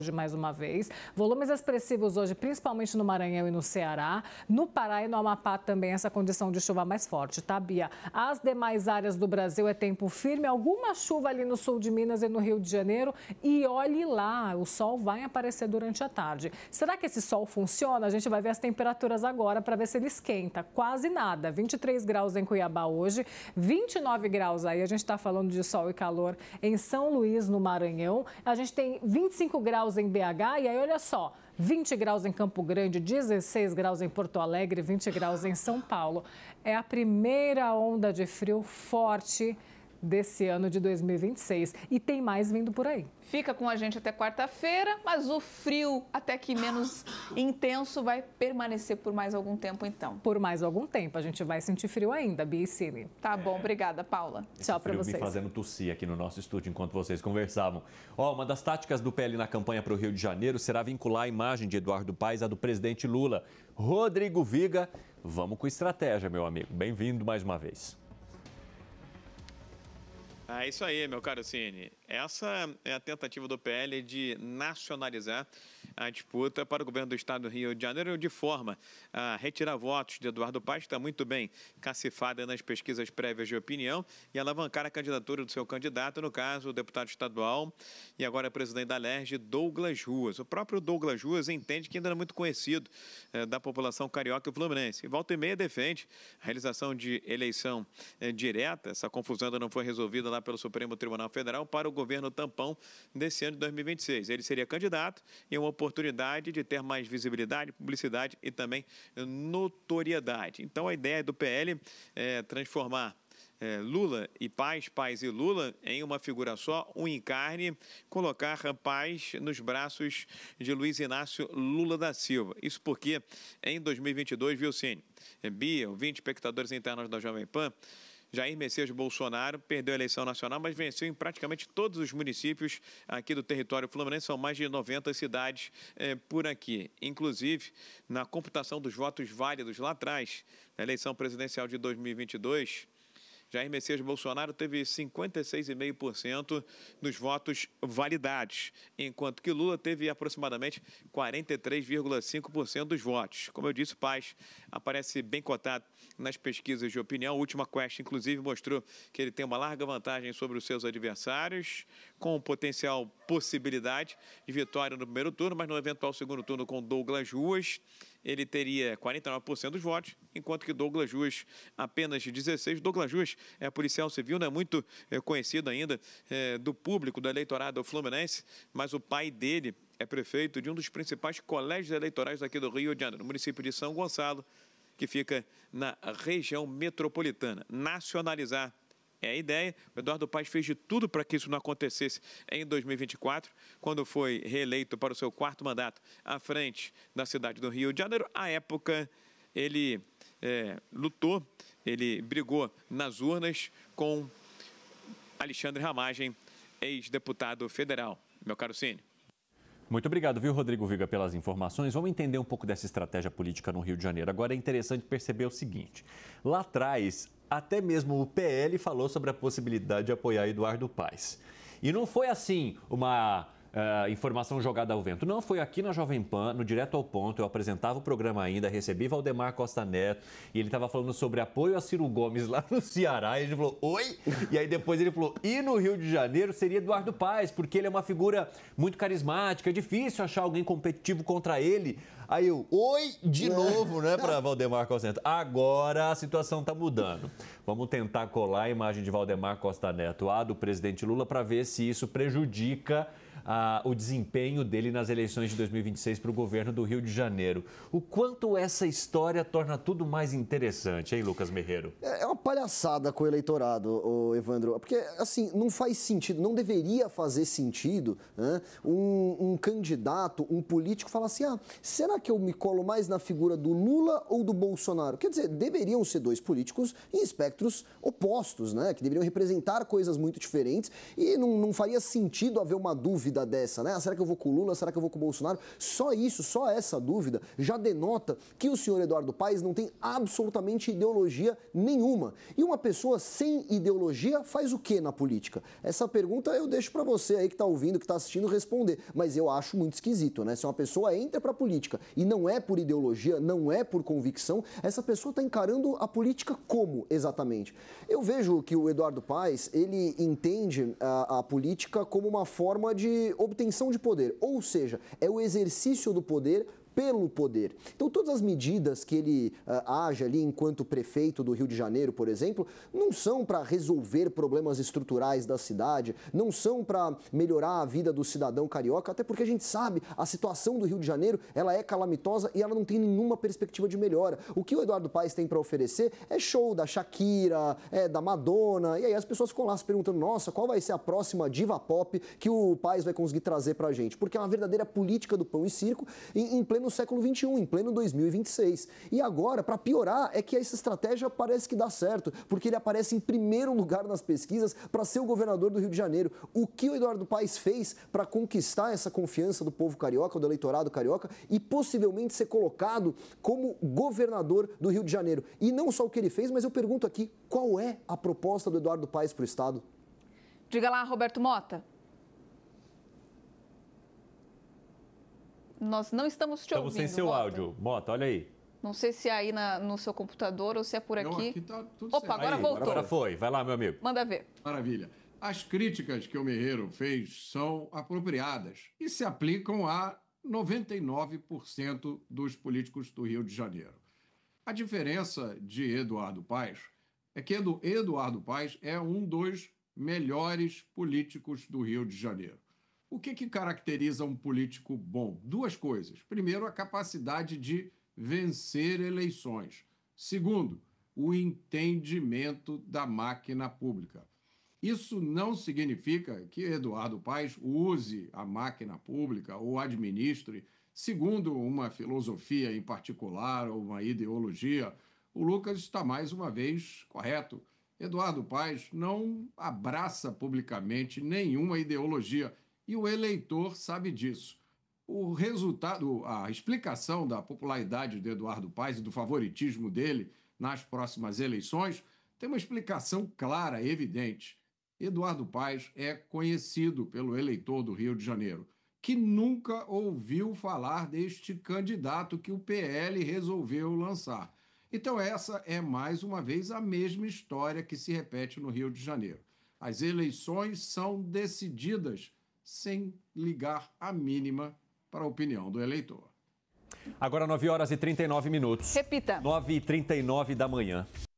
Hoje, mais uma vez, volumes expressivos hoje, principalmente no Maranhão e no Ceará. No Pará e no Amapá também essa condição de chuva mais forte, tá, Bia? As demais áreas do Brasil é tempo firme, alguma chuva ali no sul de Minas e no Rio de Janeiro. E olhe lá, o sol vai aparecer durante a tarde. Será que esse sol funciona? A gente vai ver as temperaturas agora para ver se ele esquenta. Quase nada, 23 graus em Cuiabá hoje, 29 graus aí, a gente está falando de sol e calor em São Luís, no Maranhão. A gente tem 25 graus em BH e aí olha só, 20 graus em Campo Grande, 16 graus em Porto Alegre, 20 graus em São Paulo. É a primeira onda de frio forte desse ano de 2026 e tem mais vindo por aí. Fica com a gente até quarta-feira, mas o frio, até que menos intenso, vai permanecer por mais algum tempo então. Por mais algum tempo, a gente vai sentir frio ainda, Bia e Cine. Tá bom, obrigada, Paula. Tchau pra vocês. Me fazendo tossir aqui no nosso estúdio enquanto vocês conversavam. Uma das táticas do PL na campanha para o Rio de Janeiro será vincular a imagem de Eduardo Paes à do presidente Lula. Rodrigo Viga, vamos com estratégia, meu amigo. Bem-vindo mais uma vez. É isso aí, meu caro Cine. Essa é a tentativa do PL de nacionalizar a disputa para o governo do estado do Rio de Janeiro de forma a retirar votos de Eduardo Paes, que está muito bem cacifada nas pesquisas prévias de opinião, e alavancar a candidatura do seu candidato, no caso, o deputado estadual e agora presidente da LERJ, Douglas Ruas. O próprio Douglas Ruas entende que ainda não é muito conhecido da população carioca e fluminense. E volta e meia defende a realização de eleição direta. Essa confusão ainda não foi resolvida lá pelo Supremo Tribunal Federal para o governo tampão desse ano de 2026. Ele seria candidato e uma oportunidade de ter mais visibilidade, publicidade e também notoriedade. Então, a ideia do PL é transformar Lula e Paes, Paes e Lula em uma figura só, um encarne, colocar Paes nos braços de Luiz Inácio Lula da Silva. Isso porque em 2022, viu, Cine? Bia, 20 espectadores internos da Jovem Pan, Jair Messias Bolsonaro perdeu a eleição nacional, mas venceu em praticamente todos os municípios aqui do território fluminense. São mais de 90 cidades por aqui. Inclusive, na computação dos votos válidos lá atrás, na eleição presidencial de 2022, Jair Messias Bolsonaro teve 56,5% dos votos validados, enquanto que Lula teve aproximadamente 43,5% dos votos. Como eu disse, Paes aparece bem cotado nas pesquisas de opinião. A última Quest, inclusive, mostrou que ele tem uma larga vantagem sobre os seus adversários, com potencial possibilidade de vitória no primeiro turno, mas no eventual segundo turno com Douglas Ruas, ele teria 49% dos votos, enquanto que Douglas Ruas apenas 16%. Douglas Ruas é policial civil, não é muito conhecido ainda do público, do eleitorado fluminense, mas o pai dele é prefeito de um dos principais colégios eleitorais aqui do Rio de Janeiro, no município de São Gonçalo, que fica na região metropolitana. Nacionalizar é a ideia. O Eduardo Paes fez de tudo para que isso não acontecesse em 2024, quando foi reeleito para o seu 4º mandato à frente da cidade do Rio de Janeiro. À época, ele lutou, ele brigou nas urnas com Alexandre Ramagem, ex-deputado federal. Meu caro Cine. Muito obrigado, viu, Rodrigo Viga, pelas informações. Vamos entender um pouco dessa estratégia política no Rio de Janeiro. Agora é interessante perceber o seguinte. Lá atrás, até mesmo o PL falou sobre a possibilidade de apoiar Eduardo Paes. E não foi assim uma informação jogada ao vento. Não, foi aqui na Jovem Pan, no Direto ao Ponto. Eu apresentava o programa ainda, recebi Valdemar Costa Neto e ele estava falando sobre apoio a Ciro Gomes lá no Ceará. E ele falou, oi? E aí depois ele falou, e no Rio de Janeiro seria Eduardo Paes, porque ele é uma figura muito carismática, é difícil achar alguém competitivo contra ele. Aí eu, oi, de novo, né, para Valdemar Costa Neto. Agora a situação está mudando. Vamos tentar colar a imagem de Valdemar Costa Neto à do presidente Lula para ver se isso prejudica o desempenho dele nas eleições de 2026 para o governo do Rio de Janeiro. O quanto essa história torna tudo mais interessante, hein, Lucas Merreiro? É uma palhaçada com o eleitorado, Evandro, porque assim, não faz sentido, não deveria fazer sentido, né, um candidato, um político falar assim, será que eu me colo mais na figura do Lula ou do Bolsonaro? Quer dizer, deveriam ser dois políticos em espectros opostos, né, que deveriam representar coisas muito diferentes e não faria sentido haver uma dúvida dúvida dessa, né? Será que eu vou com o Lula? Será que eu vou com o Bolsonaro? Só isso, só essa dúvida já denota que o senhor Eduardo Paes não tem absolutamente ideologia nenhuma. E uma pessoa sem ideologia faz o que na política? Essa pergunta eu deixo para você aí que está ouvindo, que está assistindo, responder. Mas eu acho muito esquisito, né? Se uma pessoa entra para a política e não é por ideologia, não é por convicção, essa pessoa está encarando a política como exatamente? Eu vejo que o Eduardo Paes, ele entende a política como uma forma de obtenção de poder, ou seja, é o exercício do poder pelo poder. Então, todas as medidas que ele age ali enquanto prefeito do Rio de Janeiro, por exemplo, não são para resolver problemas estruturais da cidade, não são para melhorar a vida do cidadão carioca, até porque a gente sabe, a situação do Rio de Janeiro, ela é calamitosa e ela não tem nenhuma perspectiva de melhora. O que o Eduardo Paes tem para oferecer é show da Shakira, da Madonna, e aí as pessoas ficam lá se perguntando, nossa, qual vai ser a próxima diva pop que o Paes vai conseguir trazer para a gente? Porque é uma verdadeira política do pão e circo em pleno século XXI, em pleno 2026. E agora, para piorar, é que essa estratégia parece que dá certo, porque ele aparece em primeiro lugar nas pesquisas para ser o governador do Rio de Janeiro. O que o Eduardo Paes fez para conquistar essa confiança do povo carioca, do eleitorado carioca, e possivelmente ser colocado como governador do Rio de Janeiro? E não só o que ele fez, mas eu pergunto aqui, qual é a proposta do Eduardo Paes para o Estado? Diga lá, Roberto Mota. Nós não estamos te ouvindo. Estamos sem seu Mota. áudio. Mota, olha aí. Não sei se é aí no seu computador ou se é por aqui. Não, aqui tá tudo Opa, certo. agora Aí, voltou. agora foi. Vai lá, meu amigo. Manda ver. Maravilha. As críticas que o Meirelles fez são apropriadas e se aplicam a 99% dos políticos do Rio de Janeiro. A diferença de Eduardo Paes é que Eduardo Paes é um dos melhores políticos do Rio de Janeiro. O que caracteriza um político bom? Duas coisas. Primeiro, a capacidade de vencer eleições. Segundo, o entendimento da máquina pública. Isso não significa que Eduardo Paes use a máquina pública ou administre segundo uma filosofia em particular ou uma ideologia. O Lucas está mais uma vez correto. Eduardo Paes não abraça publicamente nenhuma ideologia. E o eleitor sabe disso. O resultado, a explicação da popularidade de Eduardo Paes e do favoritismo dele nas próximas eleições tem uma explicação clara, evidente. Eduardo Paes é conhecido pelo eleitor do Rio de Janeiro, que nunca ouviu falar deste candidato que o PL resolveu lançar. Então essa é, mais uma vez, a mesma história que se repete no Rio de Janeiro. As eleições são decididas sem ligar a mínima para a opinião do eleitor. Agora 9 horas e 39 minutos. Repita. 9h39 da manhã.